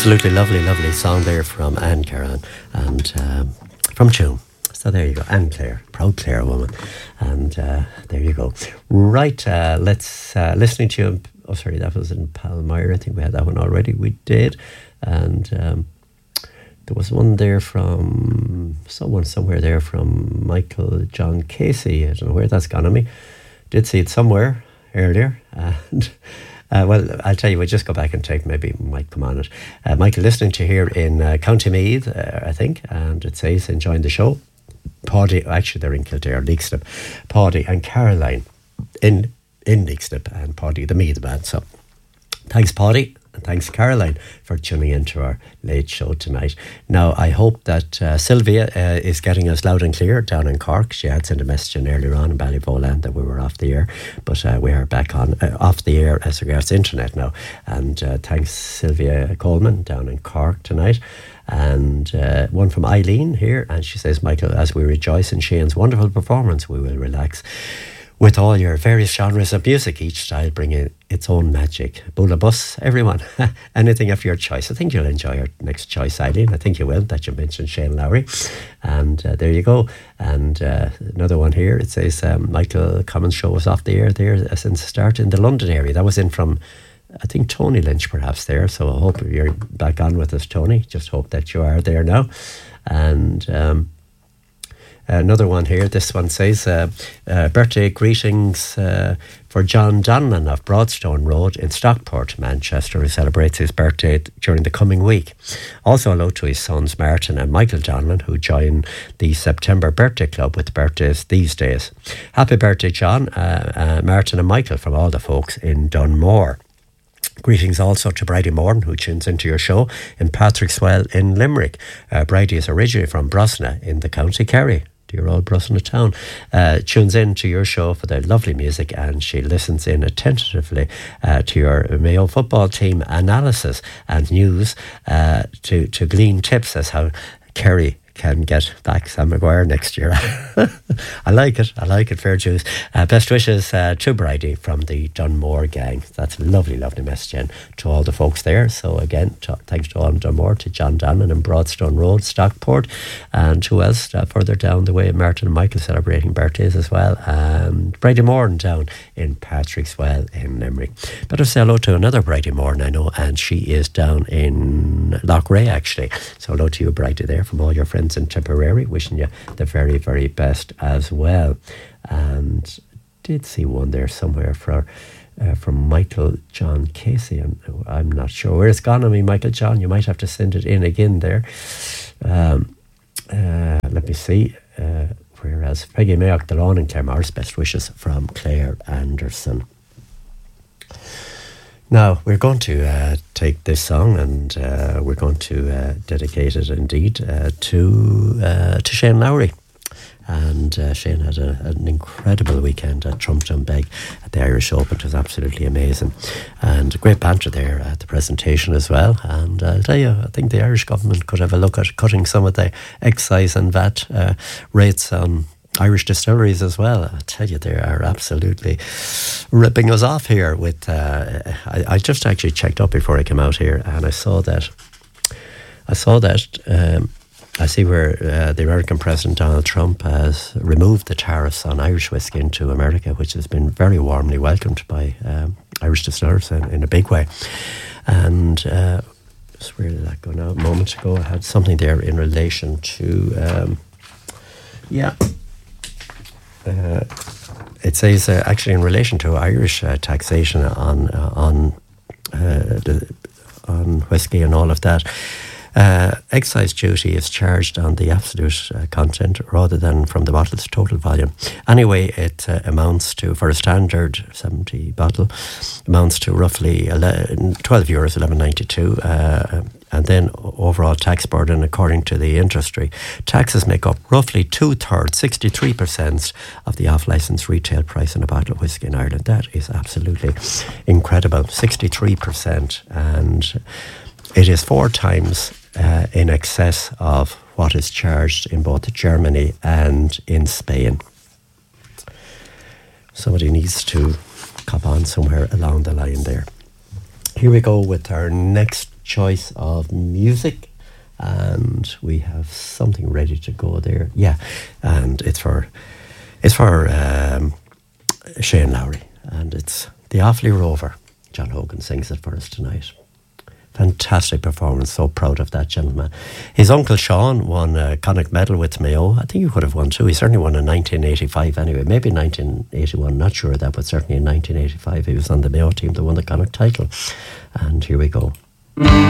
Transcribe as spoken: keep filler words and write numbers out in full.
Absolutely lovely, lovely song there from Anne Caran and um, from Tuam. So there you go, Anne Clare, proud Clare woman. And uh, there you go. Right, uh, let's, uh, listening to you, oh sorry, that was in Palmyra, I think we had that one already, we did. And um, there was one there from someone somewhere there from Michael John Casey. I don't know where that's gone on me. Did see it somewhere earlier. And uh, well, I'll tell you, we'll just go back and take, maybe might come on it. Uh, Michael, listening to here in uh, County Meath, uh, I think, and it says enjoying the show. Paddy, actually they're in Kildare, Leixlip. Paddy and Caroline in in Leixlip, and Paddy the Meath man. So thanks, Paddy. And thanks, Caroline, for tuning into our late show tonight. Now, I hope that uh, Sylvia uh, is getting us loud and clear down in Cork. She had sent a message in earlier on in Ballyvoland that we were off the air, but uh, we are back on uh, off the air as regards internet now. And uh, thanks, Sylvia Coleman, down in Cork tonight. And uh, one from Eileen here, and she says, Michael, as we rejoice in Shane's wonderful performance, we will relax with all your various genres of music, each style bringing its own magic. Bula bus, everyone. Anything of your choice. I think you'll enjoy our next choice, Eileen. I think you will, that you mentioned Shane Lowry. And uh, there you go. And uh, another one here, it says, um, Michael Commons show was off the air there since the start in the London area. That was in from, I think, Tony Lynch perhaps there. So I hope you're back on with us, Tony. Just hope that you are there now. And Um, another one here, this one says, uh, uh, birthday greetings uh, for John Donlan of Broadstone Road in Stockport, Manchester, who celebrates his birthday during the coming week. Also hello to his sons Martin and Michael Donlan, who join the September birthday club with birthdays these days. Happy birthday, John, uh, uh, Martin and Michael, from all the folks in Dunmore. Greetings also to Bridie Morton, who tunes into your show in Patrickswell in Limerick. Uh, Bridie is originally from Brosna in the County Kerry. Your old Brosna town, uh, tunes in to your show for the lovely music, and she listens in attentively uh, to your Mayo football team analysis and news uh, to, to glean tips as how Kerry can get back Sam Maguire next year. I like it, I like it, fair dues. Uh, best wishes uh, to Bridie from the Dunmore gang. That's a lovely, lovely message in to all the folks there. So again, to, thanks to all in Dunmore, to John Donlan in Broadstone Road, Stockport, and who else uh, further down the way, Martin and Michael celebrating birthdays as well, and Bridie Morton down in Patrickswell in Limerick. Better say hello to another Bridie Morton I know, and she is down in Loughrea actually. So hello to you, Bridie, there, from all your friends in Tipperary, wishing you the very, very best as well. And did see one there somewhere for uh, from Michael John Casey, and I'm not sure where it's gone on me, Michael John. You might have to send it in again there. Um, uh, let me see. Uh, whereas Peggy Mayock Delon and Claire Morris, best wishes from Claire Anderson. Now, we're going to uh, take this song and uh, we're going to uh, dedicate it indeed uh, to uh, to Shane Lowry. And uh, Shane had a, an incredible weekend at Trumpton-Beg at the Irish Open. It was absolutely amazing. And great banter there at the presentation as well. And uh, I'll tell you, I think the Irish government could have a look at cutting some of the excise and V A T uh, rates on Irish distilleries as well. I tell you, they are absolutely ripping us off here with uh, I, I just actually checked up before I came out here, and I saw that I saw that um, I see where uh, the American President Donald Trump has removed the tariffs on Irish whiskey into America, which has been very warmly welcomed by um, Irish distillers in, in a big way. And uh, where did that go now? A moment ago I had something there in relation to um, yeah Uh, it says uh, actually in relation to Irish uh, taxation on uh, on uh, the, on whiskey and all of that. Uh, excise duty is charged on the absolute uh, content rather than from the bottle's total volume. Anyway, it uh, amounts to, for a standard seventy bottle, amounts to roughly eleven, twelve euros, eleven ninety-two. Uh, and then overall tax burden, according to the industry, taxes make up roughly two-thirds, sixty-three percent of the off-licence retail price in a bottle of whiskey in Ireland. That is absolutely incredible, sixty-three percent. And it is four times uh, in excess of what is charged in both Germany and in Spain. Somebody needs to cop on somewhere along the line there. here we go with our next choice of music. And we have something ready to go there. Yeah, and it's for it's for um, Shane Lowry, and it's The Awfully Rover. John Hogan sings it for us tonight. Fantastic performance, so proud of that gentleman. His uncle Sean won a Connacht medal with Mayo. I think he could have won too. He certainly won in nineteen eighty-five anyway, maybe nineteen eighty-one, not sure of that, but certainly in nineteen eighty-five he was on the Mayo team that won the Connacht title. And here we go.